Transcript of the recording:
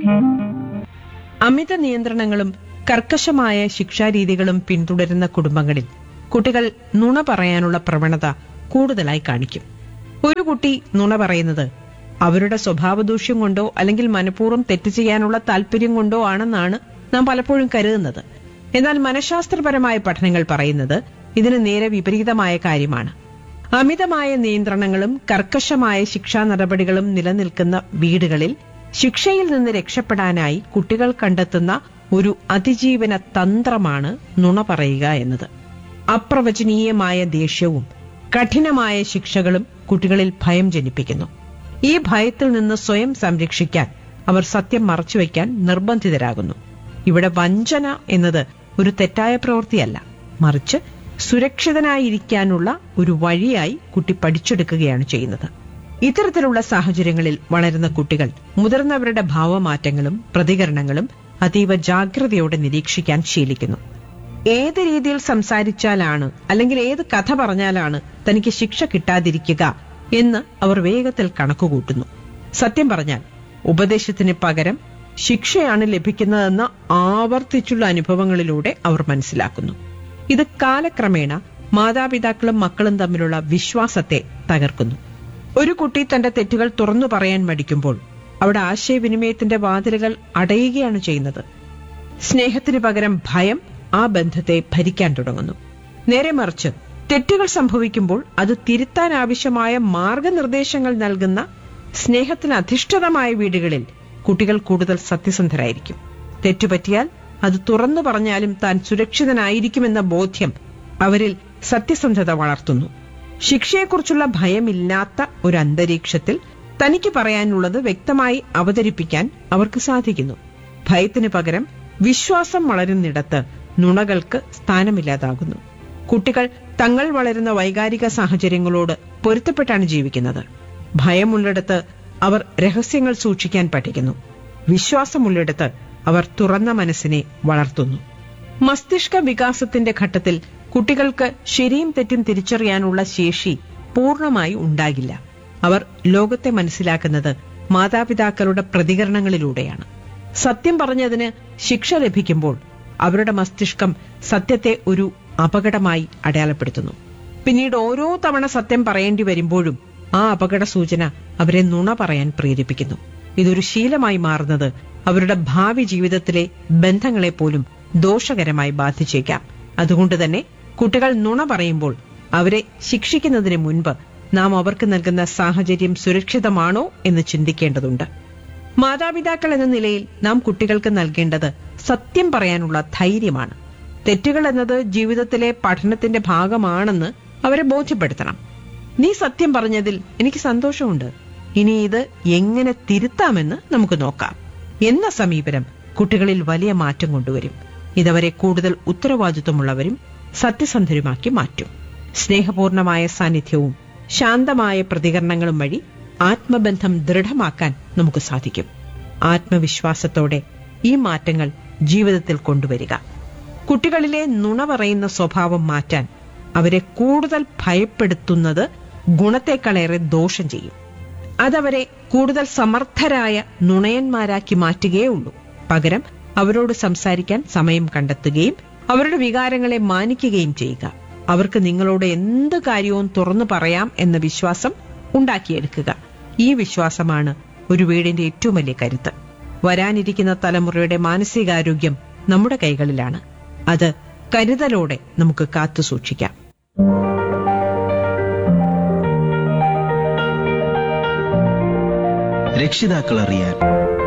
അമിത നിയന്ത്രണങ്ങളും കർക്കശമായ ശിക്ഷാരീതികളും പിന്തുടരുന്ന കുടുംബങ്ങളിൽ കുട്ടികൾ നുണ പറയാനുള്ള പ്രവണത കൂടുതലായി കാണിക്കും. ഒരു കുട്ടി നുണ പറയുന്നത് അവരുടെ സ്വഭാവദൂഷ്യം കൊണ്ടോ അല്ലെങ്കിൽ മനഃപൂർവ്വം തെറ്റ് ചെയ്യാനുള്ള താല്പര്യം കൊണ്ടോ ആണെന്നാണ് നാം പലപ്പോഴും കരുതുന്നത്. എന്നാൽ മനഃശാസ്ത്രപരമായ പഠനങ്ങൾ പറയുന്നത് ഇതിന് നേരെ വിപരീതമായ കാര്യമാണ്. അമിതമായ നിയന്ത്രണങ്ങളും കർക്കശമായ ശിക്ഷാ നടപടികളും നിലനിൽക്കുന്ന വീടുകളിൽ ശിക്ഷയിൽ നിന്ന് രക്ഷപ്പെടാനായി കുട്ടികൾ കണ്ടെത്തുന്ന ഒരു അതിജീവന തന്ത്രമാണ് നുണ പറയുക എന്നത്. അപ്രവചനീയമായ ദേഷ്യവും കഠിനമായ ശിക്ഷകളും കുട്ടികളിൽ ഭയം ജനിപ്പിക്കുന്നു. ഈ ഭയത്തിൽ നിന്ന് സ്വയം സംരക്ഷിക്കാൻ അവർ സത്യം മറച്ചുവെക്കാൻ നിർബന്ധിതരാകുന്നു. ഇവിടെ വഞ്ചന എന്നത് ഒരു തെറ്റായ പ്രവൃത്തിയല്ല, മറിച്ച് സുരക്ഷിതനായിരിക്കാനുള്ള ഒരു വഴിയായി കുട്ടി പഠിച്ചെടുക്കുകയാണ് ചെയ്യുന്നത്. ഇത്തരത്തിലുള്ള സാഹചര്യങ്ങളിൽ വളരുന്ന കുട്ടികൾ മുതിർന്നവരുടെ ഭാവമാറ്റങ്ങളും പ്രതികരണങ്ങളും അതീവ ജാഗ്രതയോടെ നിരീക്ഷിക്കാൻ ശീലിക്കുന്നു. ഏത് രീതിയിൽ സംസാരിച്ചാലാണ് അല്ലെങ്കിൽ ഏത് കഥ പറഞ്ഞാലാണ് തനിക്ക് ശിക്ഷ കിട്ടാതിരിക്കുക എന്ന് അവർ വേഗത്തിൽ കണക്കുകൂട്ടുന്നു. സത്യം പറഞ്ഞാൽ ഉപദേശത്തിന് പകരം ശിക്ഷയാണ് ലഭിക്കുന്നതെന്ന് ആവർത്തിച്ചുള്ള അനുഭവങ്ങളിലൂടെ അവർ മനസ്സിലാക്കുന്നു. ഇത് കാലക്രമേണ മാതാപിതാക്കളും മക്കളും തമ്മിലുള്ള വിശ്വാസത്തെ തകർക്കുന്നു. ഒരു കുട്ടി തന്റെ തെറ്റുകൾ തുറന്നു പറയാൻ മടിക്കുമ്പോൾ അവിടെ ആശയവിനിമയത്തിന്റെ വാതിലുകൾ അടയുകയാണ് ചെയ്യുന്നത്. സ്നേഹത്തിന് പകരം ഭയം ആ ബന്ധത്തെ ഭരിക്കാൻ തുടങ്ങുന്നു. നേരെ മറിച്ച് തെറ്റുകൾ സംഭവിക്കുമ്പോൾ അത് തിരുത്താൻ ആവശ്യമായ മാർഗനിർദ്ദേശങ്ങൾ നൽകുന്ന സ്നേഹത്തിന് അധിഷ്ഠിതമായ വീടുകളിൽ കുട്ടികൾ കൂടുതൽ സത്യസന്ധരായിരിക്കും. തെറ്റുപറ്റിയാൽ അത് തുറന്നു പറഞ്ഞാലും താൻ സുരക്ഷിതനായിരിക്കുമെന്ന ബോധ്യം അവരിൽ സത്യസന്ധത വളർത്തുന്നു. ശിക്ഷയെക്കുറിച്ചുള്ള ഭയമില്ലാത്ത ഒരു അന്തരീക്ഷത്തിൽ തനിക്ക് പറയാനുള്ളത് വ്യക്തമായി അവതരിപ്പിക്കാൻ അവർക്ക് സാധിക്കുന്നു. ഭയത്തിന് പകരം വിശ്വാസം വളരുന്നിടത്ത് നുണകൾക്ക് സ്ഥാനമില്ലാതാകുന്നു. കുട്ടികൾ തങ്ങൾ വളരുന്ന വൈകാരിക സാഹചര്യങ്ങളോട് പൊരുത്തപ്പെട്ടാണ് ജീവിക്കുന്നത്. ഭയമുള്ളിടത്ത് അവർ രഹസ്യങ്ങൾ സൂക്ഷിക്കാൻ പഠിക്കുന്നു. വിശ്വാസമുള്ളിടത്ത് അവർ തുറന്ന മനസ്സിനെ വളർത്തുന്നു. മസ്തിഷ്ക വികാസത്തിന്റെ ഘട്ടത്തിൽ കുട്ടികൾക്ക് ശരിയും തെറ്റും തിരിച്ചറിയാനുള്ള ശേഷി പൂർണ്ണമായി ഉണ്ടാകില്ല. അവർ ലോകത്തെ മനസ്സിലാക്കുന്നത് മാതാപിതാക്കളുടെ പ്രതികരണങ്ങളിലൂടെയാണ്. സത്യം പറഞ്ഞതിന് ശിക്ഷ ലഭിക്കുമ്പോൾ അവരുടെ മസ്തിഷ്കം സത്യത്തെ ഒരു അപകടമായി അടയാളപ്പെടുത്തുന്നു. പിന്നീട് ഓരോ തവണ സത്യം പറയേണ്ടി വരുമ്പോഴും ആ അപകട സൂചന അവരെ നുണ പറയാൻ പ്രേരിപ്പിക്കുന്നു. ഇതൊരു ശീലമായി മാറുന്നത് അവരുടെ ഭാവി ജീവിതത്തിലെ ബന്ധങ്ങളെപ്പോലും ദോഷകരമായി ബാധിച്ചേക്കാം. അതുകൊണ്ട് തന്നെ കുട്ടികൾ നുണ പറയുമ്പോൾ അവരെ ശിക്ഷിക്കുന്നതിന് മുൻപ് നാം അവർക്ക് നൽകുന്ന സാഹചര്യം സുരക്ഷിതമാണോ എന്ന് ചിന്തിക്കേണ്ടതുണ്ട്. മാതാപിതാക്കൾ എന്ന നിലയിൽ നാം കുട്ടികൾക്ക് നൽകേണ്ടത് സത്യം പറയാനുള്ള ധൈര്യമാണ്. തെറ്റുകൾ എന്നത് ജീവിതത്തിലെ പഠനത്തിന്റെ ഭാഗമാണെന്ന് അവരെ ബോധ്യപ്പെടുത്തണം. നീ സത്യം പറഞ്ഞതിൽ എനിക്ക് സന്തോഷമുണ്ട്, ഇനി ഇത് എങ്ങനെ തിരുത്താമെന്ന് നമുക്ക് നോക്കാം എന്ന സമീപനം കുട്ടികളിൽ വലിയ മാറ്റം കൊണ്ടുവരും. ഇതവരെ കൂടുതൽ ഉത്തരവാദിത്വമുള്ളവരും സത്യസന്ധരുമാക്കി മാറ്റും. സ്നേഹപൂർണമായ സാന്നിധ്യവും ശാന്തമായ പ്രതികരണങ്ങളും വഴി ആത്മബന്ധം ദൃഢമാക്കാൻ നമുക്ക് സാധിക്കും. ആത്മവിശ്വാസത്തോടെ ഈ മാറ്റങ്ങൾ ജീവിതത്തിൽ കൊണ്ടുവരിക. കുട്ടികളിലെ നുണ പറയുന്ന സ്വഭാവം മാറ്റാൻ അവരെ കൂടുതൽ ഭയപ്പെടുത്തുന്നത് ഗുണത്തെക്കാളേറെ ദോഷം ചെയ്യും. അതവരെ കൂടുതൽ സമർത്ഥരായ നുണയന്മാരാക്കി മാറ്റുകയേ ഉള്ളൂ. പകരം അവരോട് സംസാരിക്കാൻ സമയം കണ്ടെത്തുകയും അവരുടെ വികാരങ്ങളെ മാനിക്കുകയും ചെയ്യുക. അവർക്ക് നിങ്ങളോട് എന്ത് കാര്യവും തുറന്നു പറയാം എന്ന വിശ്വാസം ഉണ്ടാക്കിയെടുക്കുക. ഈ വിശ്വാസമാണ് ഒരു വീടിന്റെ ഏറ്റവും വലിയ കരുത്ത്. വരാനിരിക്കുന്ന തലമുറയുടെ മാനസികാരോഗ്യം നമ്മുടെ കൈകളിലാണ്. അത് കരുതലോടെ നമുക്ക് കാത്തു സൂക്ഷിക്കാം. രക്ഷിതാക്കൾ അറിയാൻ